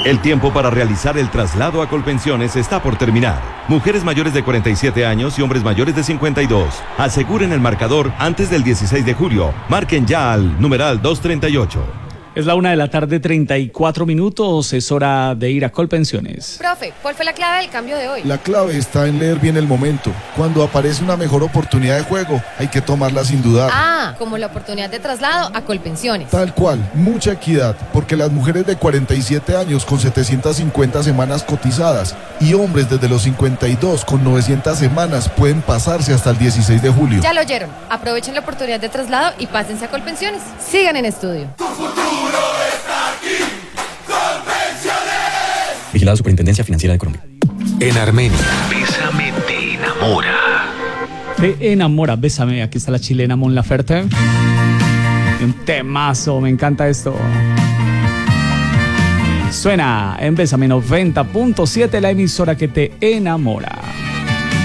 El tiempo para realizar el traslado a Colpensiones está por terminar. Mujeres mayores de 47 años y hombres mayores de 52. Aseguren el marcador antes del 16 de julio. Marquen ya al numeral 238. Es la 1:34 PM. Es hora de ir a Colpensiones. Profe, ¿cuál fue la clave del cambio de hoy? La clave está en leer bien el momento. Cuando aparece una mejor oportunidad de juego, hay que tomarla sin dudar. Ah, como la oportunidad de traslado a Colpensiones. Tal cual, mucha equidad, porque las mujeres de 47 años con 750 semanas cotizadas y hombres desde los 52 con 900 semanas pueden pasarse hasta el 16 de julio. Ya lo oyeron. Aprovechen la oportunidad de traslado y pásense a Colpensiones. Sigan en estudio. Vigilada Superintendencia Financiera de Colombia. En Armenia, Bésame te enamora. Te enamora, bésame. Aquí está la chilena Mon Laferte. Un temazo, me encanta esto. Suena en Bésame 90.7, la emisora que te enamora.